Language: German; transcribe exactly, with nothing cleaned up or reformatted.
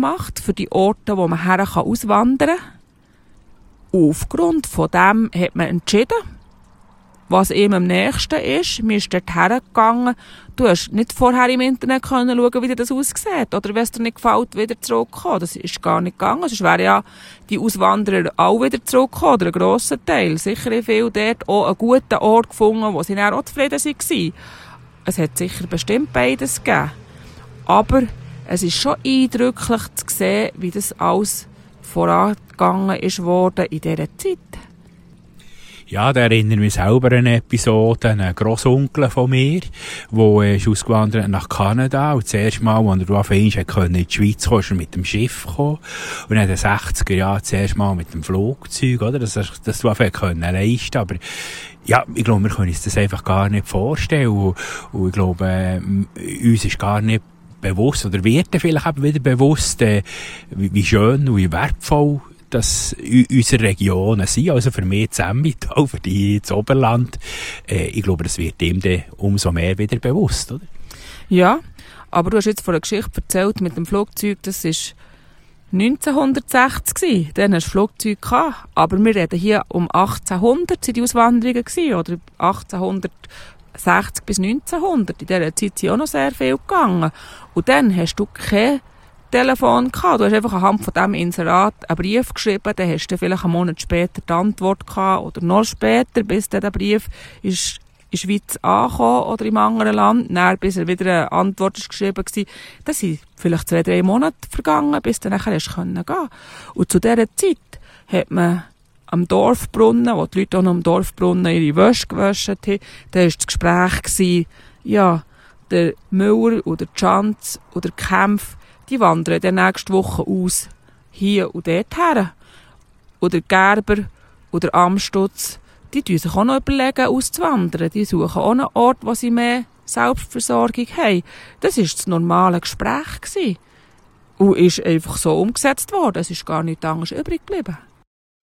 gemacht für die Orte, wo man her kann auswandern kann. Und aufgrund von dem hat man entschieden, was ihm am nächsten ist. Man ist dort hergegangen. Du hast nicht vorher im Internet können schauen, wie das aussieht. Oder wenn es dir nicht gefällt, wieder zurückkommen. Das ist gar nicht gegangen. Sonst wären ja die Auswanderer auch wieder zurückgekommen. Oder ein grosser Teil. Sicher viele dort auch einen guten Ort gefunden, wo sie dann auch zufrieden waren. Es hat sicher bestimmt beides gegeben. Aber es ist schon eindrücklich zu sehen, wie das alles vorangegangen ist worden in dieser Zeit. Ja, da erinnere ich mich selber an eine Episode, einen Grossonkel von mir, der ist ausgewandert nach Kanada und das erste Mal, als er auf einmal in die Schweiz kam, ist er mit dem Schiff gekommen und dann in den sechziger Jahren das erste Mal mit dem Flugzeug, oder? Das, das, das du einfach leisten, aber ja, ich glaube, wir können uns das einfach gar nicht vorstellen und, und ich glaube, äh, uns ist gar nicht bewusst, oder wird vielleicht eben wieder bewusst, äh, wie, wie schön und wie wertvoll dass unsere Regionen sind, also für mich das Emmental, für die das Oberland. Äh, ich glaube, das wird ihm dann umso mehr wieder bewusst, oder? Ja, aber du hast jetzt von einer Geschichte erzählt mit dem Flugzeug, das war neunzehnhundertsechzig. Dann hast du Flugzeug gehabt. Aber wir reden hier um achtzehnhundert, sind die Auswanderungen gewesen, oder achtzehnhundertsechzig bis neunzehnhundert. In dieser Zeit sind auch noch sehr viel gegangen. Und dann hast du kein Telefon gehabt. Du hast einfach anhand von diesem Inserat einen Brief geschrieben, dann hast du vielleicht einen Monat später die Antwort gehabt, oder noch später, bis dann der Brief ist in der Schweiz angekommen oder im anderen Land, dann bis er wieder eine Antwort ist geschrieben war. Das sind vielleicht zwei, drei Monate vergangen, bis dann nachher erst gehen konnte. Und zu dieser Zeit hat man am Dorfbrunnen, wo die Leute auch noch am Dorfbrunnen ihre Wäsche gewaschen haben, da war das Gespräch gewesen, ja, der Müller oder die Schanz oder die Kämpfe, die wandern dann nächste Woche aus, hier und dort her. Oder Gerber oder Amstutz, die tun sich auch noch überlegen, auszuwandern. Die suchen auch einen Ort, wo sie mehr Selbstversorgung haben. Das war das normale Gespräch gewesen. Und ist einfach so umgesetzt worden. Es ist gar nichts anderes übrig geblieben.